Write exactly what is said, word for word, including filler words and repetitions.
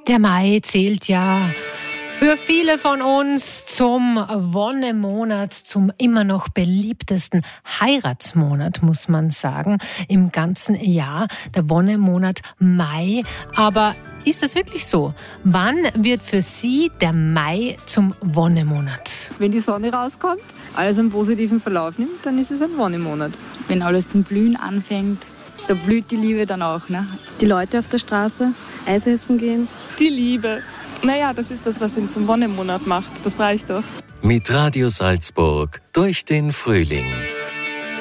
Der Mai zählt ja für viele von uns zum Wonnemonat, zum immer noch beliebtesten Heiratsmonat, muss man sagen, im ganzen Jahr, der Wonnemonat Mai. Aber ist das wirklich so? Wann wird für Sie der Mai zum Wonnemonat? Wenn die Sonne rauskommt, alles einen positiven Verlauf nimmt, dann ist es ein Wonnemonat. Wenn alles zum Blühen anfängt, da blüht die Liebe dann auch, ne? Die Leute auf der Straße, Eis essen gehen. Die Liebe. Naja, das ist das, was ihn zum Wonnemonat macht. Das reicht doch. Mit Radio Salzburg durch den Frühling.